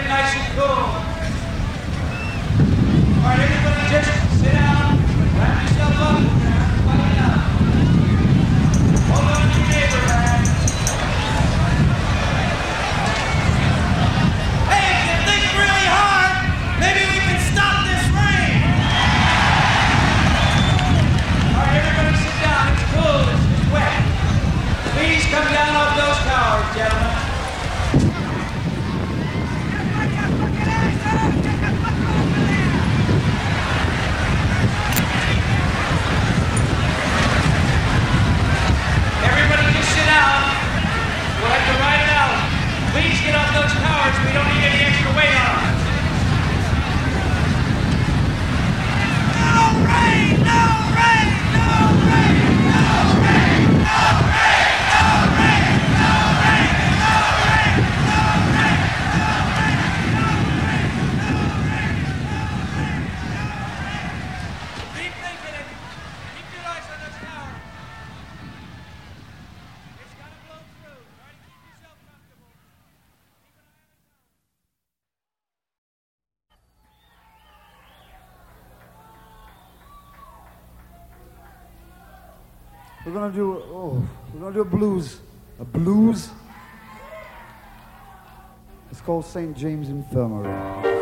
get nice and cool. All right, everybody just sit down, wrap yourself up, everybody up. Hold on to your neighbor, man. Hey, if you think really hard, maybe we can stop this rain. All right, everybody sit down. It's cool. It's wet. Please come down off those towers, gentlemen. Everybody just sit down. We'll have to ride it out. Please get off those towers. We don't need any extra weight on them. No rain! No rain! No rain! No rain! No rain! No rain! No rain! No rain! No rain! No rain! No rain! No rain! Keep thinking it. Keep your eyes on those towers. It's gonna blow through. Try to keep yourself comfortable. Keep an eye on the We're gonna do a blues. A blues? It's called St. James Infirmary.